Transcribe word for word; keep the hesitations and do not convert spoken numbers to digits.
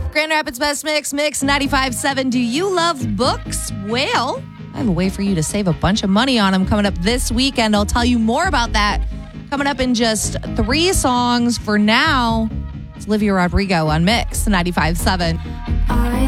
Grand Rapids Best Mix, Mix ninety-five point seven. Do you love books? Well, I have a way for you to save a bunch of money on them coming up this weekend. I'll tell you more about that coming up in just three songs. For now, it's Olivia Rodrigo on Mix ninety-five point seven.